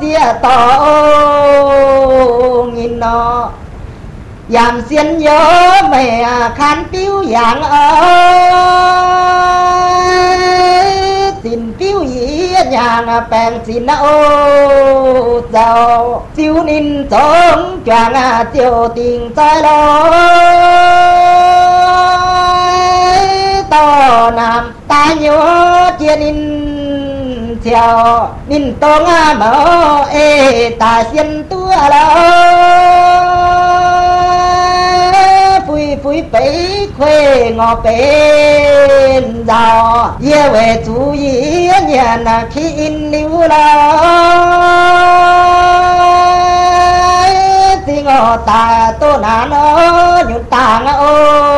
tia to nghìn nó giảm xiên nhớ mẹ khán phiếu dạng ơi xin phiếu ý nhàng bèn xin ô giàu chiếu nín sống choàng chiều tình trái lối to nam ta nhớ chia nín chiều nín tông mở ê ta xiên tua lo phui phui bấy khuê ngọ bên giàu ye về chú ý nhà là khi in lưu lo thì ngọ ta tô nà nó nhụt tàng ô